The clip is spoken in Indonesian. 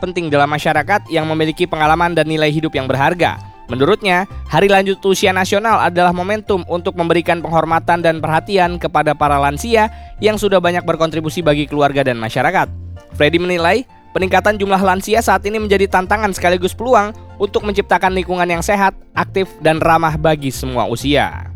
penting dalam masyarakat yang memiliki pengalaman dan nilai hidup yang berharga. Menurutnya, Hari Lanjut Usia Nasional adalah momentum untuk memberikan penghormatan dan perhatian kepada para lansia yang sudah banyak berkontribusi bagi keluarga dan masyarakat. Freddy menilai, peningkatan jumlah lansia saat ini menjadi tantangan sekaligus peluang untuk menciptakan lingkungan yang sehat, aktif, dan ramah bagi semua usia.